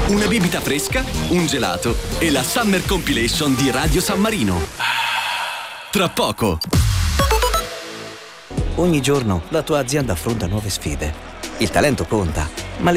una bibita fresca, un gelato e la Summer Compilation di Radio San Marino. Tra poco. Ogni giorno la tua azienda affronta nuove sfide. Il talento conta, ma le